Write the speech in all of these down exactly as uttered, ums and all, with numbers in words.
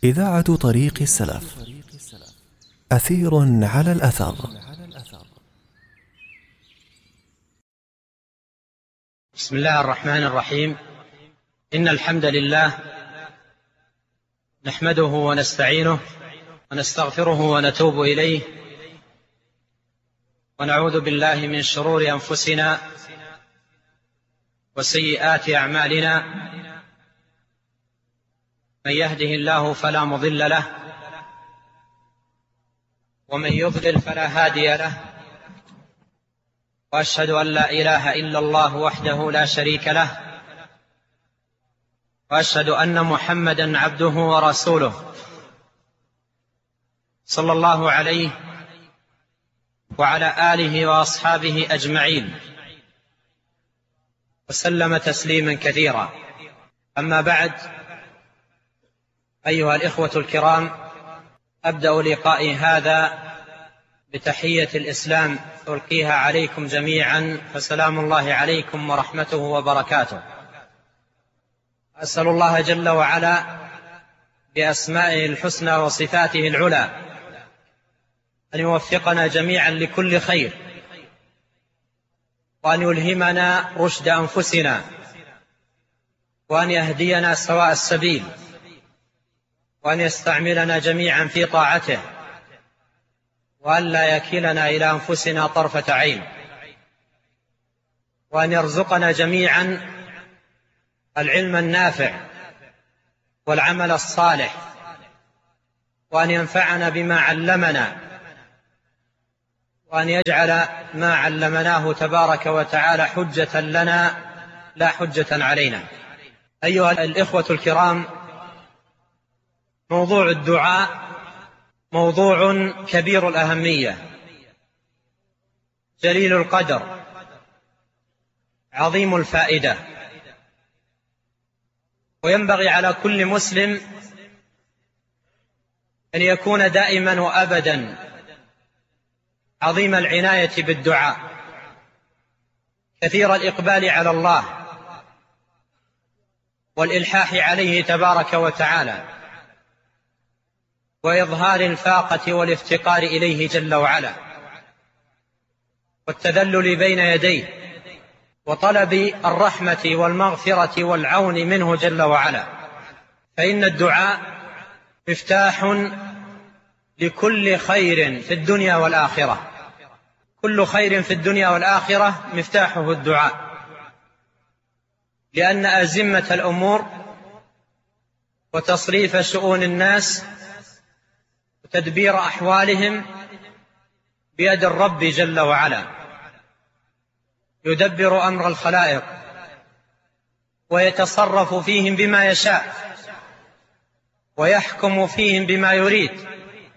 إذاعة طريق السلف. أثير على الأثر. بسم الله الرحمن الرحيم. إن الحمد لله نحمده ونستعينه ونستغفره ونتوب إليه، ونعوذ بالله من شرور أنفسنا وسيئات أعمالنا. من يهده الله فلا مضل له، ومن يضلل فلا هادي له، وأشهد أن لا إله إلا الله وحده لا شريك له، وأشهد أن محمدا عبده ورسوله صلى الله عليه وعلى آله وأصحابه أجمعين، وسلم تسليما كثيرا. أما بعد، أيها الإخوة الكرام، أبدأ لقائي هذا بتحية الإسلام ألقيها عليكم جميعا، فسلام الله عليكم ورحمته وبركاته. أسأل الله جل وعلا بأسمائه الحسنى وصفاته العلى أن يوفقنا جميعا لكل خير، وأن يلهمنا رشد أنفسنا، وأن يهدينا سواء السبيل، وأن يستعملنا جميعا في طاعته، وأن لا يكلنا إلى أنفسنا طرفة عين، وأن يرزقنا جميعا العلم النافع والعمل الصالح، وأن ينفعنا بما علمنا، وأن يجعل ما علمناه تبارك وتعالى حجة لنا لا حجة علينا. أيها الإخوة الكرام، موضوع الدعاء موضوع كبير الأهمية، جليل القدر، عظيم الفائدة، وينبغي على كل مسلم أن يكون دائما وأبدا عظيم العناية بالدعاء، كثير الإقبال على الله والإلحاح عليه تبارك وتعالى، وإظهار الفاقة والافتقار إليه جل وعلا، والتذلل بين يديه، وطلب الرحمة والمغفرة والعون منه جل وعلا. فإن الدعاء مفتاح لكل خير في الدنيا والآخرة، كل خير في الدنيا والآخرة مفتاحه الدعاء، لأن أزمة الأمور وتصريف شؤون الناس وتدبير أحوالهم بيد الرب جل وعلا، يدبر أمر الخلائق ويتصرف فيهم بما يشاء، ويحكم فيهم بما يريد،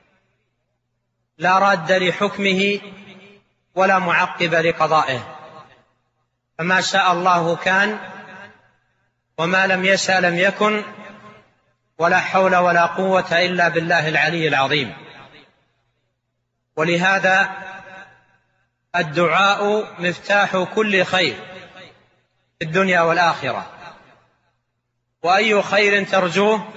لا راد لحكمه ولا معقب لقضائه. فما شاء الله كان، وما لم يشأ لم يكن، ولا حول ولا قوة إلا بالله العلي العظيم. ولهذا الدعاء مفتاح كل خير في الدنيا والآخرة، وأي خير ترجوه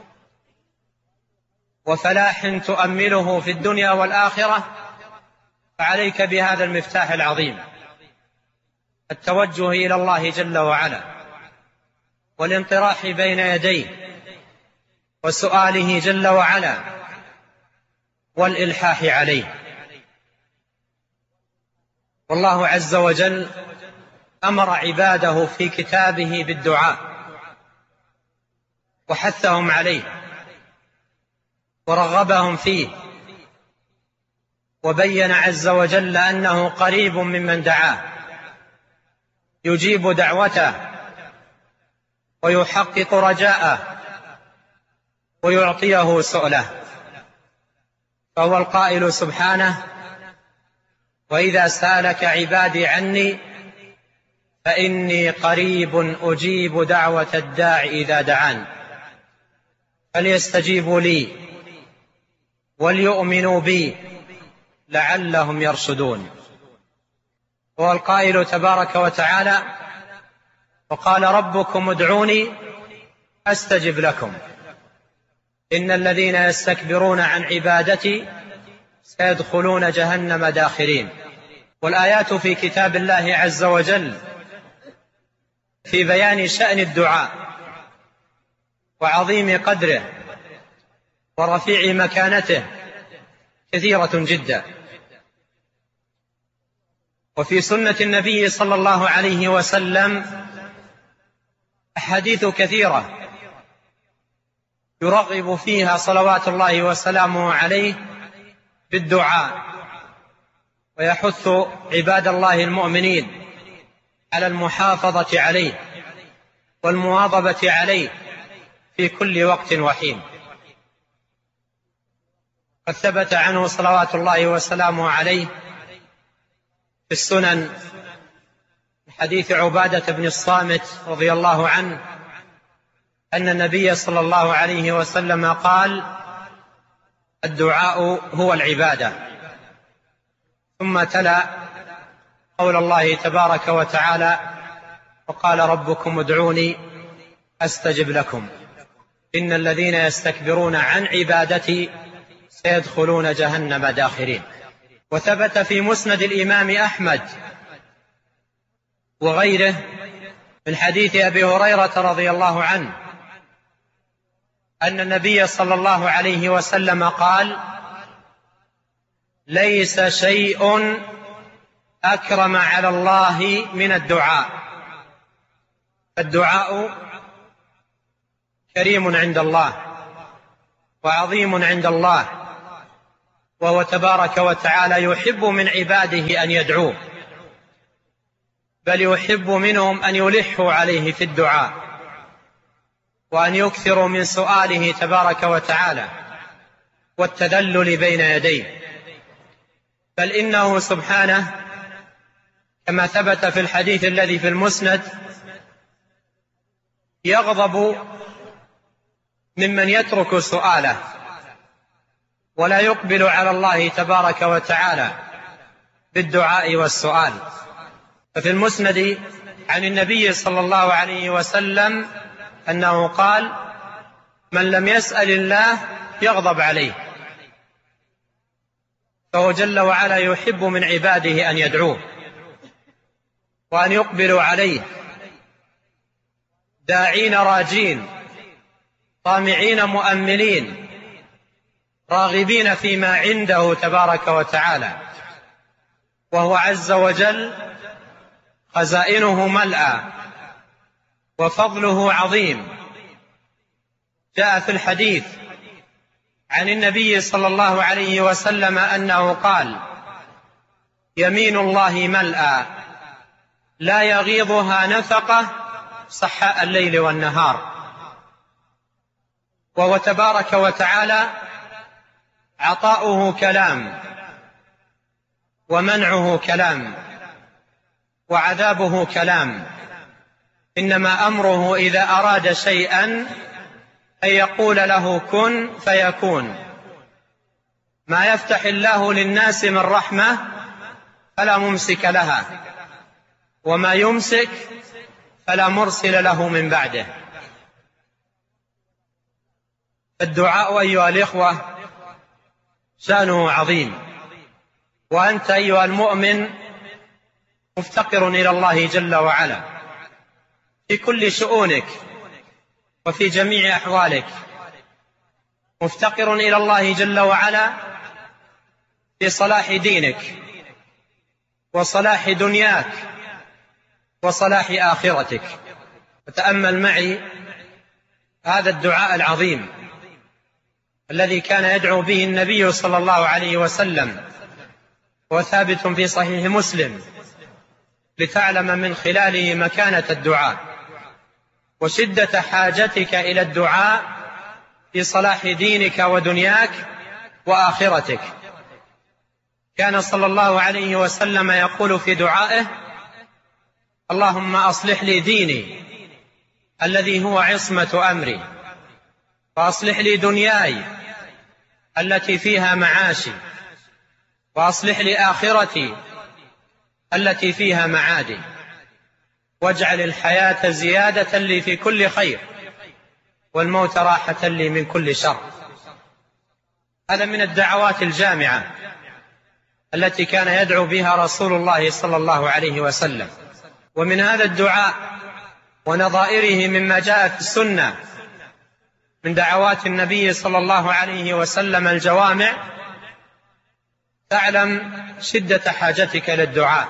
وفلاح تؤمله في الدنيا والآخرة فعليك بهذا المفتاح العظيم، التوجه إلى الله جل وعلا، والانطراح بين يديه، وسؤاله جل وعلا، والإلحاح عليه. والله عز وجل أمر عباده في كتابه بالدعاء، وحثهم عليه، ورغبهم فيه، وبين عز وجل أنه قريب ممن دعاه، يجيب دعوته، ويحقق رجاءه، ويعطيه سؤله. فهو القائل سبحانه: وإذا سألك عبادي عني فإني قريب أجيب دعوة الداع إذا دعان فليستجيبوا لي وليؤمنوا بي لعلهم يرشدون. هو القائل تبارك وتعالى: وقال ربكم ادعوني أستجب لكم. إن الذين يستكبرون عن عبادتي سيدخلون جهنم داخرين. والآيات في كتاب الله عز وجل في بيان شأن الدعاء وعظيم قدره ورفيع مكانته كثيرة جدا. وفي سنة النبي صلى الله عليه وسلم أحاديث كثيرة يرغب فيها صلوات الله وسلامه عليه بالدعاء، ويحث عباد الله المؤمنين على المحافظة عليه والمواظبة عليه في كل وقت وحين. قد ثبت عنه صلوات الله وسلامه عليه في السنن من حديث عبادة بن الصامت رضي الله عنه أن النبي صلى الله عليه وسلم قال: الدعاء هو العبادة. ثم تلا قول الله تبارك وتعالى: وقال ربكم ادعوني أستجب لكم إن الذين يستكبرون عن عبادتي سيدخلون جهنم داخرين. وثبت في مسند الإمام أحمد وغيره من حديث أبي هريرة رضي الله عنه أن النبي صلى الله عليه وسلم قال: ليس شيء أكرم على الله من الدعاء، فالدعاء كريم عند الله وعظيم عند الله، وهو تبارك وتعالى يحب من عباده أن يدعوه، بل يحب منهم أن يلحوا عليه في الدعاء وأن يكثروا من سؤاله تبارك وتعالى والتذلل بين يديه. بل إنه سبحانه كما ثبت في الحديث الذي في المسند يغضب ممن يترك سؤاله ولا يقبل على الله تبارك وتعالى بالدعاء والسؤال. ففي المسند عن النبي صلى الله عليه وسلم أنه قال: من لم يسأل الله يغضب عليه. فهو جل وعلا يحب من عباده أن يدعوه وأن يقبلوا عليه داعين راجين طامعين مؤملين راغبين فيما عنده تبارك وتعالى، وهو عز وجل خزائنه ملأى وفضله عظيم. جاء في الحديث عن النبي صلى الله عليه وسلم أنه قال: يمين الله ملأى لا يغيضها نفقة صحاء الليل والنهار. وهو تبارك وتعالى عطاؤه كلام ومنعه كلام وعذابه كلام. إنما أمره إذا أراد شيئا أن يقول له كن فيكون. ما يفتح الله للناس من رحمة فلا ممسك لها، وما يمسك فلا مرسل له من بعده. الدعاء أيها الإخوة شأنه عظيم، وأنت أيها المؤمن مفتقر إلى الله جل وعلا في كل شؤونك وفي جميع أحوالك، مفتقر إلى الله جل وعلا في صلاح دينك وصلاح دنياك وصلاح آخرتك. وتأمل معي هذا الدعاء العظيم الذي كان يدعو به النبي صلى الله عليه وسلم، وثابت في صحيح مسلم، لتعلم من خلاله مكانة الدعاء وشدة حاجتك إلى الدعاء في صلاح دينك ودنياك وآخرتك. كان صلى الله عليه وسلم يقول في دعائه: اللهم أصلح لي ديني الذي هو عصمة أمري، وأصلح لي دنياي التي فيها معاشي، وأصلح لي آخرتي التي فيها معادي، واجعل الحياة زيادة لي في كل خير والموت راحة لي من كل شر. هذا من الدعوات الجامعة التي كان يدعو بها رسول الله صلى الله عليه وسلم. ومن هذا الدعاء ونظائره مما جاء في السنة من دعوات النبي صلى الله عليه وسلم الجوامع، تعلم شدة حاجتك للدعاء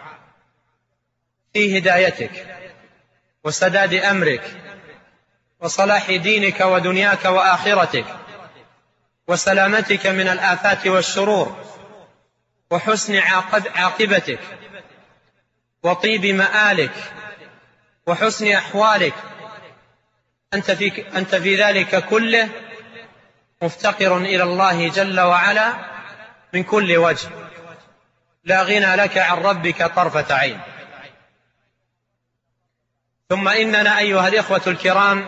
في هدايتك وسداد أمرك وصلاح دينك ودنياك وآخرتك وسلامتك من الآفات والشرور وحسن عاقبتك وطيب مآلك وحسن أحوالك. أنت في, أنت في ذلك كله مفتقر إلى الله جل وعلا من كل وجه، لا غنى لك عن ربك طرفة عين. ثم إننا أيها الإخوة الكرام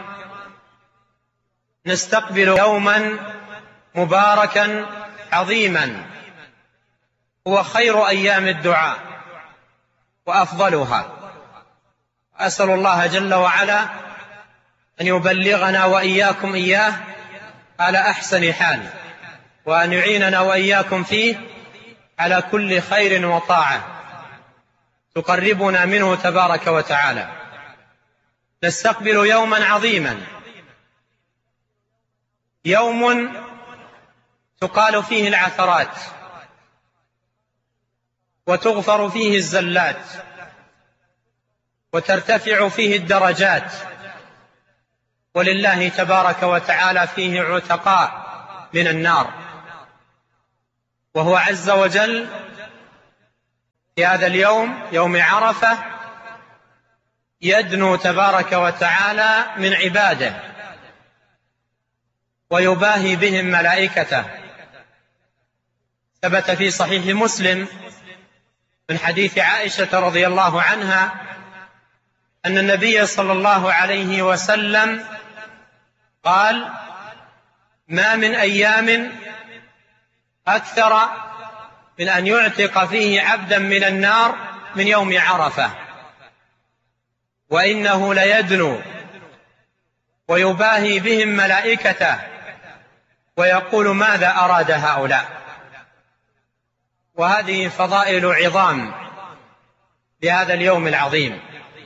نستقبل يوما مباركا عظيما هو خير أيام الدعاء وأفضلها. أسأل الله جل وعلا أن يبلغنا وإياكم إياه على أحسن حال، وأن يعيننا وإياكم فيه على كل خير وطاعة تقربنا منه تبارك وتعالى. نستقبل يوما عظيما، يوم تقال فيه العثرات وتغفر فيه الزلات وترتفع فيه الدرجات، ولله تبارك وتعالى فيه عتقاء من النار. وهو عز وجل في هذا اليوم يوم عرفة يدنو تبارك وتعالى من عباده ويباهي بهم ملائكته. ثبت في صحيح مسلم من حديث عائشة رضي الله عنها أن النبي صلى الله عليه وسلم قال: ما من أيام أكثر من أن يعتق فيه عبدا من النار من يوم عرفة، وإنه ليدنو ويباهي بهم ملائكته ويقول: ماذا أراد هؤلاء؟ وهذه فضائل عظام بهذا اليوم العظيم.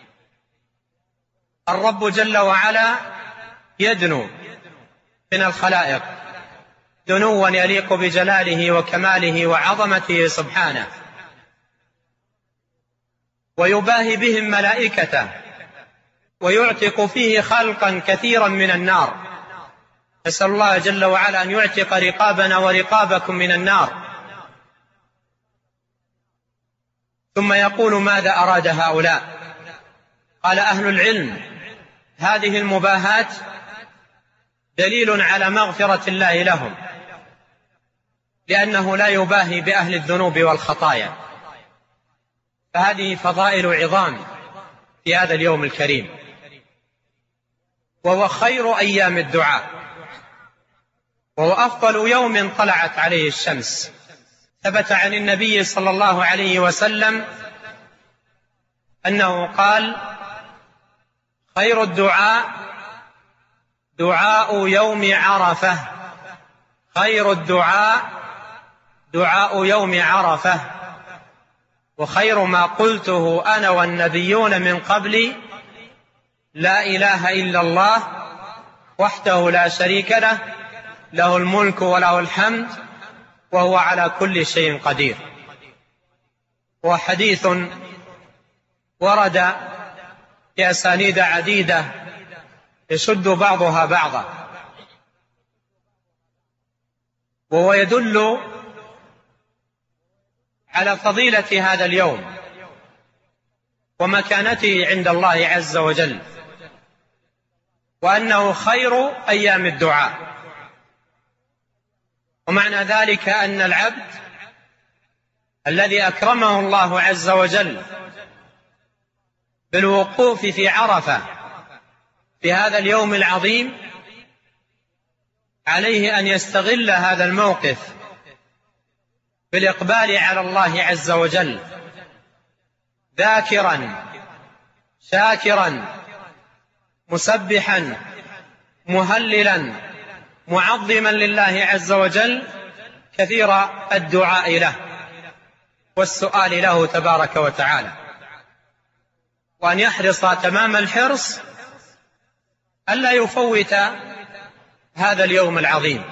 الرب جل وعلا يدنو من الخلائق دنوا يليق بجلاله وكماله وعظمته سبحانه، ويباهي بهم ملائكته ويعتق فيه خلقا كثيرا من النار. نسأل الله جل وعلا أن يعتق رقابنا ورقابكم من النار. ثم يقول: ماذا أراد هؤلاء؟ قال أهل العلم: هذه المباهات دليل على مغفرة الله لهم، لأنه لا يباهي بأهل الذنوب والخطايا. فهذه فضائل عظام في هذا اليوم الكريم، وهو خير أيام الدعاء، وهو أفضل يوم طلعت عليه الشمس. ثبت عن النبي صلى الله عليه وسلم أنه قال: خير الدعاء دعاء يوم عرفة، خير الدعاء دعاء يوم عرفة، وخير ما قلته أنا والنبيون من قبلي لا إله إلا الله وحده لا شريك له، له الملك وله الحمد وهو على كل شيء قدير. وحديث ورد بأسانيد عديدة يشد بعضها بعضا، وهو يدل على فضيلة هذا اليوم ومكانته عند الله عز وجل، وأنه خير أيام الدعاء. ومعنى ذلك أن العبد الذي أكرمه الله عز وجل بالوقوف في عرفة في هذا اليوم العظيم عليه أن يستغل هذا الموقف بالإقبال على الله عز وجل، ذاكرا شاكرا مسبحا مهللا معظما لله عز وجل كثير الدعاء له والسؤال له تبارك وتعالى، وأن يحرص تمام الحرص ألا يفوت هذا اليوم العظيم،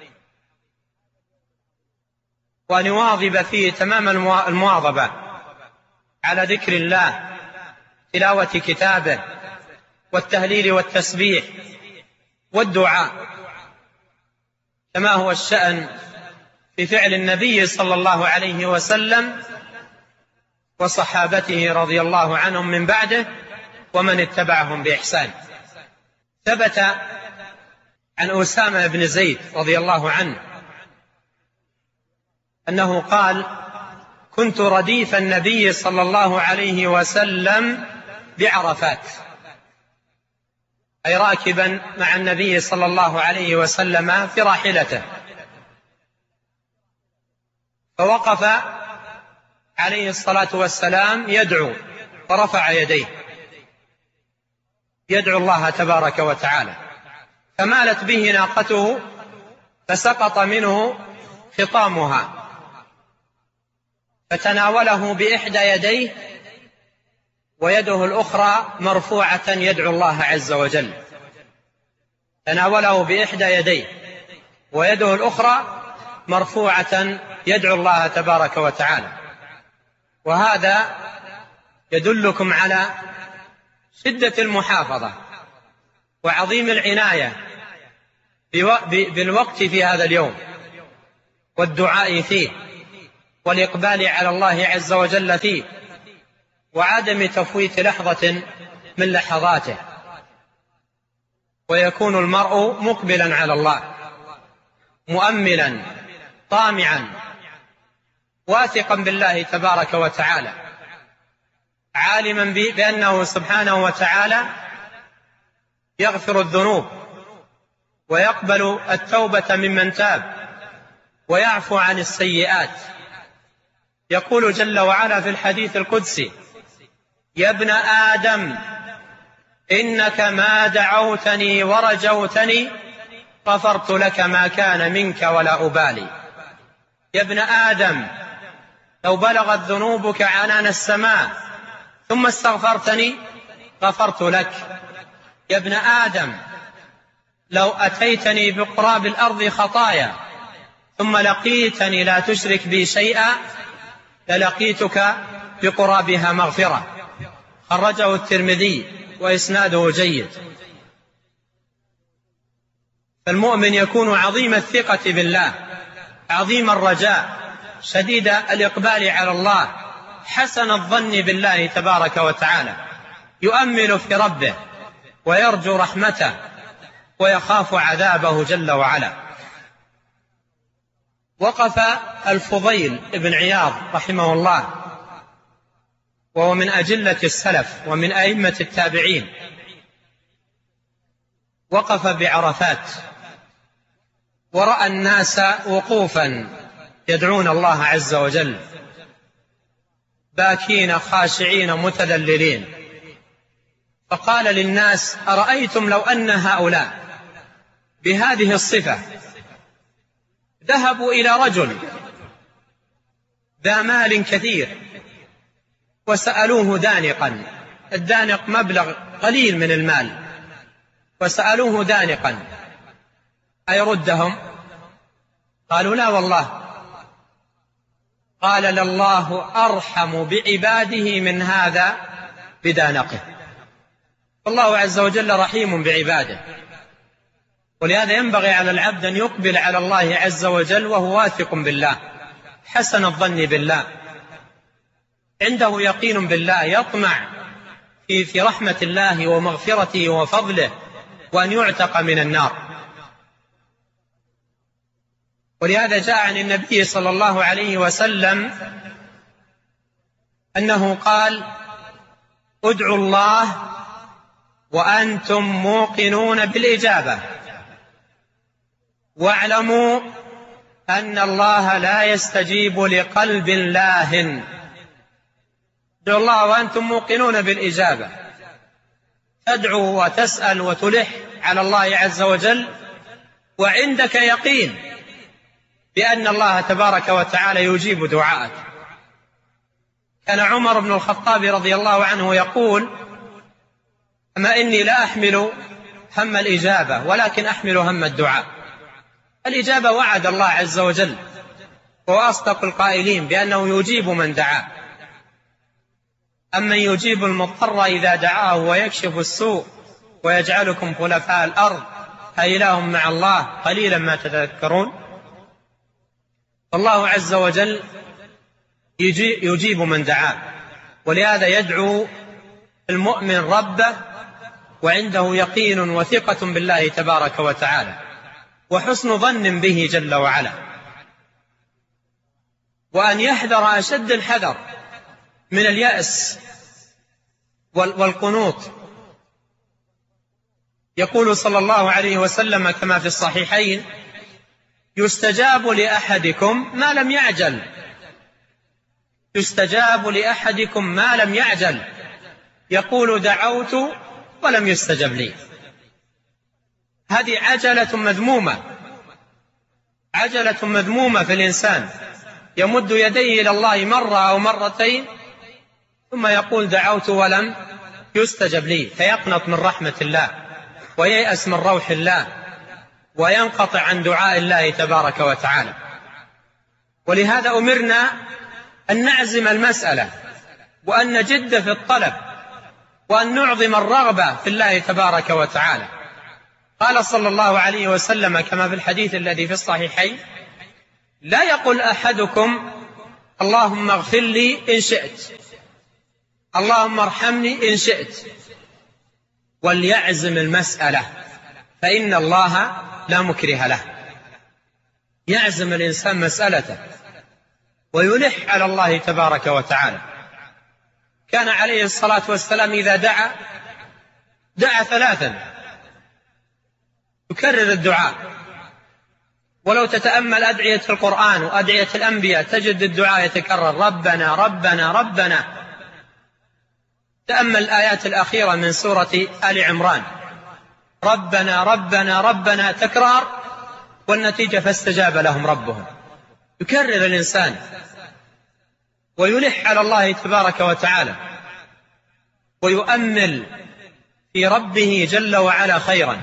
وأن يواظب فيه تمام المواظبة على ذكر الله، تلاوة كتابه، والتهليل والتسبيح والدعاء، كما هو الشأن في فعل النبي صلى الله عليه وسلم وصحابته رضي الله عنهم من بعده ومن اتبعهم بإحسان. ثبت عن أسامة بن زيد رضي الله عنه أنه قال: كنت رديف النبي صلى الله عليه وسلم بعرفات، أي راكبا مع النبي صلى الله عليه وسلم في راحلته، فوقف عليه الصلاة والسلام يدعو ورفع يديه يدعو الله تبارك وتعالى، فمالت به ناقته فسقط منه خطامها، فتناوله بإحدى يديه ويده الأخرى مرفوعة يدعو الله عز وجل، تناوله بإحدى يديه ويده الأخرى مرفوعة يدعو الله تبارك وتعالى. وهذا يدلكم على شدة المحافظة وعظيم العناية بالوقت في هذا اليوم والدعاء فيه والإقبال على الله عز وجل فيه، وعدم تفويت لحظة من لحظاته، ويكون المرء مقبلا على الله مؤملا طامعا واثقا بالله تبارك وتعالى، عالما بأنه سبحانه وتعالى يغفر الذنوب ويقبل التوبة ممن تاب ويعفو عن السيئات. يقول جل وعلا في الحديث القدسي: يا ابن آدم إنك ما دعوتني ورجوتني غفرت لك ما كان منك ولا أبالي. يا ابن آدم لو بلغت ذنوبك عنان السماء ثم استغفرتني غفرت لك. يا ابن آدم لو أتيتني بقراب الأرض خطايا ثم لقيتني لا تشرك بي شيئا للقيتك بقرابها مغفرة. خرجه الترمذي وإسناده جيد. فالمؤمن يكون عظيم الثقة بالله، عظيم الرجاء، شديد الإقبال على الله، حسن الظن بالله تبارك وتعالى، يؤمل في ربه ويرجو رحمته ويخاف عذابه جل وعلا. وقف الفضيل بن عياض رحمه الله، وهو من أجلة السلف ومن أئمة التابعين، وقف بعرفات ورأى الناس وقوفا يدعون الله عز وجل باكين خاشعين متذللين، فقال للناس: أرأيتم لو أن هؤلاء بهذه الصفة ذهبوا إلى رجل ذا مال كثير وسألوه دانقا، الدانق مبلغ قليل من المال، وسألوه دانقا أيردهم؟ قالوا: لا والله. قال: لله أرحم بعباده من هذا بدانقه. الله عز وجل رحيم بعباده، ولهذا ينبغي على العبد أن يقبل على الله عز وجل وهو واثق بالله، حسن الظن بالله، عنده يقين بالله، يطمع في في رحمة الله ومغفرته وفضله وأن يعتق من النار. ولهذا جاء عن النبي صلى الله عليه وسلم أنه قال: ادعوا الله وأنتم موقنون بالإجابة، واعلموا أن الله لا يستجيب لقلب لاهٍ. ادعوا الله وأنتم موقنون بالإجابة، تدعو وتسأل وتلح على الله عز وجل وعندك يقين بأن الله تبارك وتعالى يجيب دعاءك. كان عمر بن الخطاب رضي الله عنه يقول: أما إني لا أحمل هم الإجابة ولكن أحمل هم الدعاء. الإجابة وعد الله عز وجل، وهو أصدق القائلين بأنه يجيب من دعاه. أمن يجيب المضطر إذا دعاه ويكشف السوء ويجعلكم خلفاء الأرض أإله مع الله قليلا ما تذكرون. الله عز وجل يجيب من دعاه، ولهذا يدعو المؤمن ربه وعنده يقين وثقة بالله تبارك وتعالى وحسن ظن به جل وعلا، وأن يحذر أشد الحذر من اليأس والقنوط. يقول صلى الله عليه وسلم كما في الصحيحين: يستجاب لأحدكم ما لم يعجل، يستجاب لأحدكم ما لم يعجل، يقول دعوت ولم يستجب لي. هذه عجلة مذمومة، عجلة مذمومة في الإنسان، يمد يديه إلى الله مرة أو مرتين ثم يقول دعوت ولم يستجب لي، فيقنط من رحمة الله وييأس من روح الله وينقطع عن دعاء الله تبارك وتعالى. ولهذا أمرنا أن نعزم المسألة وأن نجد في الطلب وأن نعظم الرغبة في الله تبارك وتعالى. قال صلى الله عليه وسلم كما في الحديث الذي في الصحيحين: لا يقل أحدكم اللهم اغفر لي إن شئت، اللهم ارحمني إن شئت، وليعزم المسألة فإن الله لا مكره له. يعزم الإنسان مسألته ويلح على الله تبارك وتعالى. كان عليه الصلاة والسلام إذا دعا دعا ثلاثا، يكرر الدعاء. ولو تتأمل أدعية القرآن وأدعية الأنبياء تجد الدعاء يتكرر: ربنا ربنا ربنا. تأمل الآيات الأخيرة من سورة آل عمران: ربنا ربنا ربنا، تكرار، والنتيجة فاستجاب لهم ربهم. يكرر الإنسان ويلح على الله تبارك وتعالى ويؤمل في ربه جل وعلا خيرا.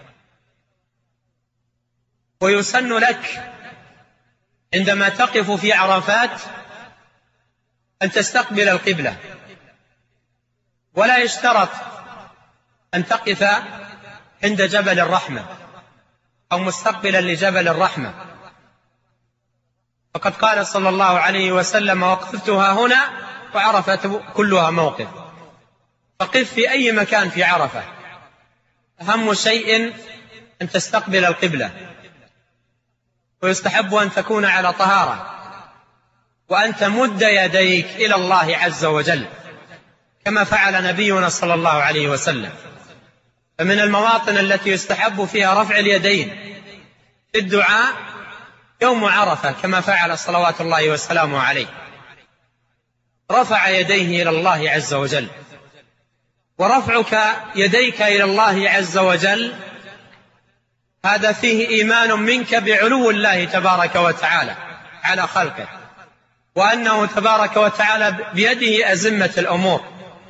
ويسن لك عندما تقف في عرفات أن تستقبل القبلة، ولا يشترط أن تقف عند جبل الرحمة أو مستقبلا لجبل الرحمة، فقد قال صلى الله عليه وسلم: وقفتها هنا وعرفة كلها موقف. فقف في أي مكان في عرفة، أهم شيء أن تستقبل القبلة، ويستحب أن تكون على طهارة، وأن تمد يديك إلى الله عز وجل كما فعل نبينا صلى الله عليه وسلم. فمن المواطن التي يستحب فيها رفع اليدين في الدعاء يوم عرفة كما فعل صلوات الله وسلامه عليه، رفع يديه إلى الله عز وجل. ورفعك يديك إلى الله عز وجل هذا فيه إيمان منك بعلو الله تبارك وتعالى على خلقه، وأنه تبارك وتعالى بيده أزمة الأمور،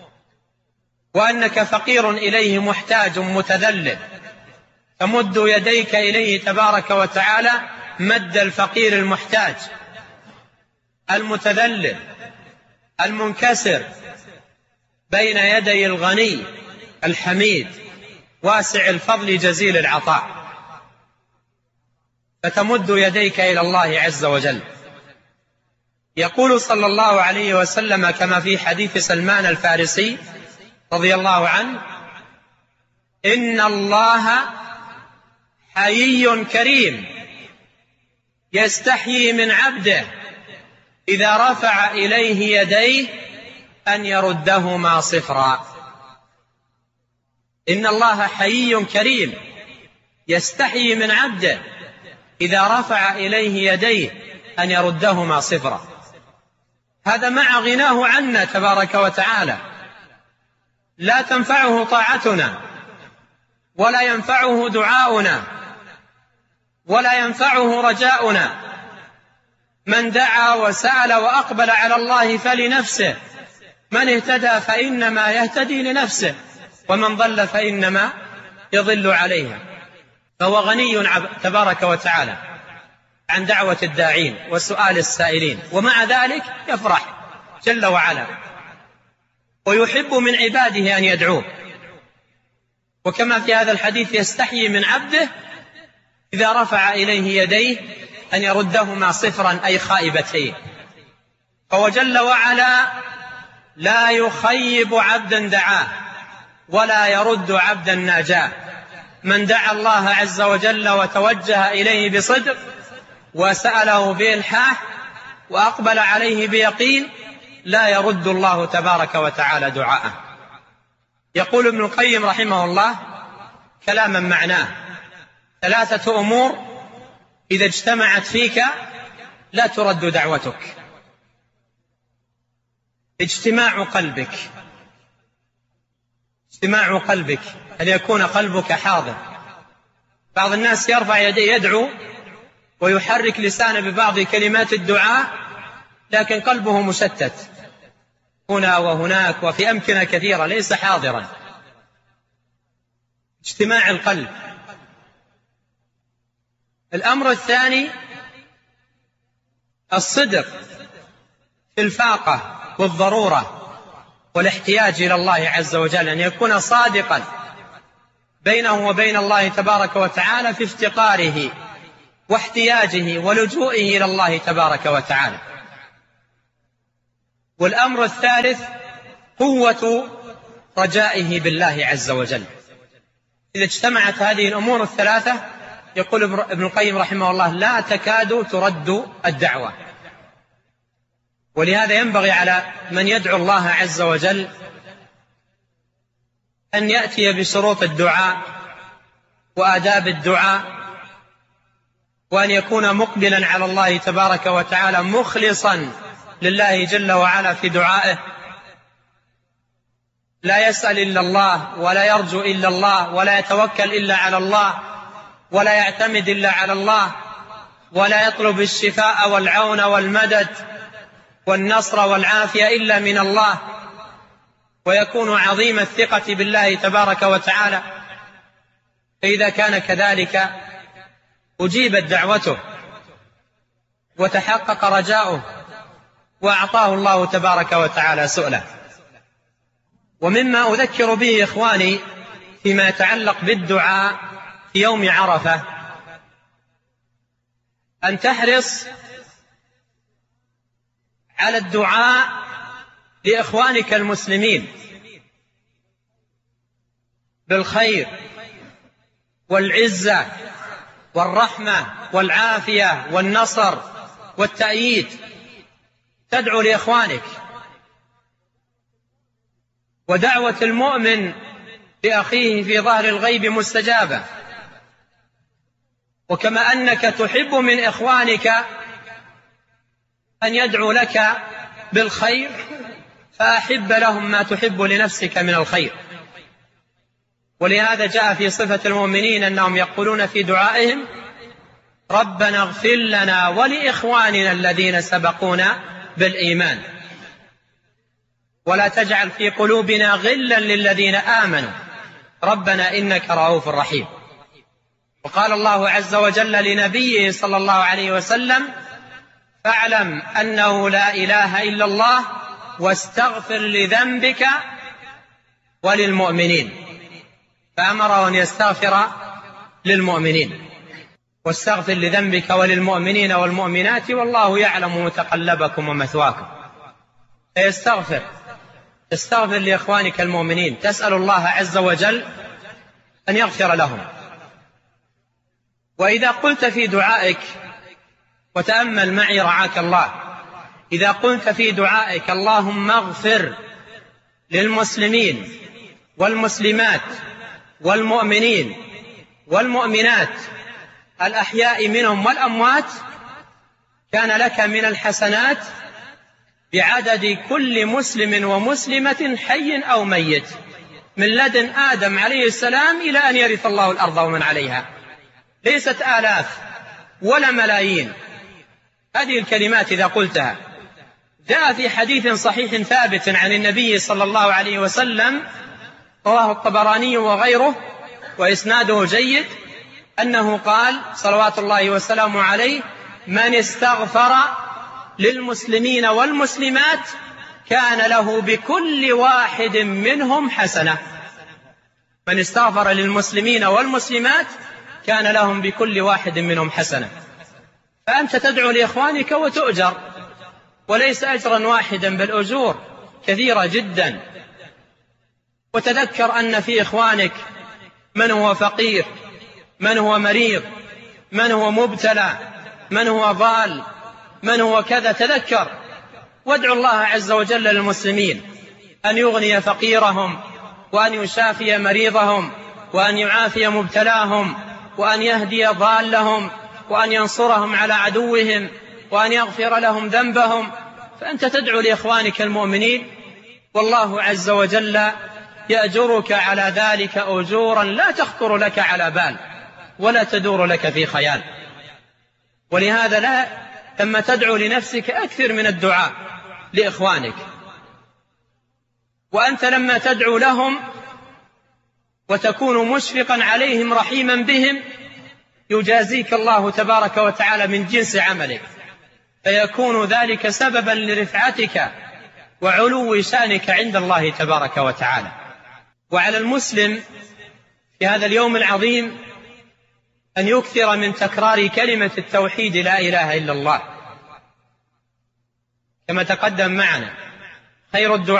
وأنك فقير إليه محتاج متذلل، تمد يديك إليه تبارك وتعالى مد الفقير المحتاج المتذلل المنكسر بين يدي الغني الحميد واسع الفضل جزيل العطاء، فتمد يديك إلى الله عز وجل. يقول صلى الله عليه وسلم كما في حديث سلمان الفارسي رضي الله عنه: إن الله حيي كريم يستحيي من عبده إذا رفع إليه يديه أن يردهما صفرا. إن الله حيي كريم يستحيي من عبده إذا رفع إليه يديه أن يردهما صفرا. هذا مع غناه عنا تبارك وتعالى، لا تنفعه طاعتنا ولا ينفعه دعاؤنا ولا ينفعه رجاؤنا من دعا وسأل وأقبل على الله فلنفسه، من اهتدى فإنما يهتدي لنفسه، ومن ضل فإنما يضل عليها. فهو غني تبارك وتعالى عن دعوة الداعين وسؤال السائلين، ومع ذلك يفرح جل وعلا ويحب من عباده أن يدعوه. وكما في هذا الحديث يستحيي من عبده إذا رفع إليه يديه أن يردهما صفرا أي خائبتين. فهو جل وعلا لا يخيب عبدا دعاه ولا يرد عبدا ناجاه. من دعا الله عز وجل وتوجه إليه بصدق وسأله بإلحاح وأقبل عليه بيقين لا يرد الله تبارك وتعالى دعاءه. يقول ابن القيم رحمه الله كلاما معناه: ثلاثة أمور إذا اجتمعت فيك لا ترد دعوتك. اجتماع قلبك، اجتماع قلبك أن يكون قلبك حاضر. بعض الناس يرفع يديه يدعو ويحرك لسانه ببعض كلمات الدعاء، لكن قلبه مشتت هنا وهناك وفي أمكنة كثيرة، ليس حاضرا. اجتماع القلب. الأمر الثاني الصدق في الفاقة والضرورة والاحتياج إلى الله عز وجل، أن يكون صادقا بينه وبين الله تبارك وتعالى في افتقاره واحتياجه ولجوئه إلى الله تبارك وتعالى. والأمر الثالث قوة رجائه بالله عز وجل. إذا اجتمعت هذه الأمور الثلاثة يقول ابن القيم رحمه الله لا تكاد ترد الدعوة. ولهذا ينبغي على من يدعو الله عز وجل أن يأتي بشروط الدعاء وآداب الدعاء، وأن يكون مقبلا على الله تبارك وتعالى مخلصا لله جل وعلا في دعائه، لا يسأل إلا الله ولا يرجو إلا الله ولا يتوكل إلا على الله ولا يعتمد إلا على الله، ولا يطلب الشفاء والعون والمدد والنصر والعافية إلا من الله، ويكون عظيم الثقة بالله تبارك وتعالى. فإذا كان كذلك أجيبت دعوته وتحقق رجاؤه وأعطاه الله تبارك وتعالى سؤله. ومما أذكر به إخواني فيما يتعلق بالدعاء في يوم عرفة أن تحرص على الدعاء لإخوانك المسلمين بالخير والعزة والرحمة والعافية والنصر والتأييد. تدعو لإخوانك، ودعوة المؤمن لأخيه في ظهر الغيب مستجابة. وكما أنك تحب من إخوانك أن يدعو لك بالخير فأحب لهم ما تحب لنفسك من الخير. ولهذا جاء في صفة المؤمنين أنهم يقولون في دعائهم ربنا اغفر لنا ولإخواننا الذين سبقونا بالإيمان ولا تجعل في قلوبنا غلا للذين آمنوا ربنا إنك رؤوف رحيم. وقال الله عز وجل لنبيه صلى الله عليه وسلم فاعلم أنه لا إله إلا الله واستغفر لذنبك وللمؤمنين، فأمره أن يستغفر للمؤمنين. واستغفر لذنبك وللمؤمنين والمؤمنات والله يعلم متقلبكم ومثواكم. فيستغفر استغفر لإخوانك المؤمنين، تسأل الله عز وجل أن يغفر لهم. وإذا قلت في دعائك، وتأمل معي رعاك الله، إذا قلت في دعائك اللهم اغفر للمسلمين والمسلمات والمؤمنين والمؤمنات الأحياء منهم والأموات، كان لك من الحسنات بعدد كل مسلم ومسلمة حي أو ميت من لدن آدم عليه السلام إلى أن يرث الله الأرض ومن عليها. ليست آلاف ولا ملايين، هذه الكلمات إذا قلتها جاء في حديث صحيح ثابت عن النبي صلى الله عليه وسلم رواه الطبراني وغيره وإسناده جيد أنه قال صلوات الله وسلامه عليه: من استغفر للمسلمين والمسلمات كان له بكل واحد منهم حسنة. من استغفر للمسلمين والمسلمات كان لهم بكل واحد منهم حسنة. فأنت تدعو لإخوانك وتؤجر، وليس أجرا واحدا بل أجور كثيرة جدا. وتذكر أن في إخوانك من هو فقير، من هو مريض، من هو مبتلى، من هو ضال، من هو كذا. تذكر وادعو الله عز وجل للمسلمين أن يغني فقيرهم، وأن يشافي مريضهم، وأن يعافي مبتلاهم، وأن يهدي ضالهم، وأن ينصرهم على عدوهم، وأن يغفر لهم ذنبهم. فأنت تدعو لإخوانك المؤمنين، والله عز وجل يأجرك على ذلك أجورا لا تخطر لك على بال ولا تدور لك في خيال. ولهذا لا لما تدعو لنفسك أكثر من الدعاء لإخوانك، وأنت لما تدعو لهم وتكون مشفقا عليهم رحيما بهم يجازيك الله تبارك وتعالى من جنس عملك، فيكون ذلك سببا لرفعتك وعلو شأنك عند الله تبارك وتعالى. وعلى المسلم في هذا اليوم العظيم أن يكثر من تكرار كلمة التوحيد لا إله إلا الله، كما تقدم معنا. خير الدعاء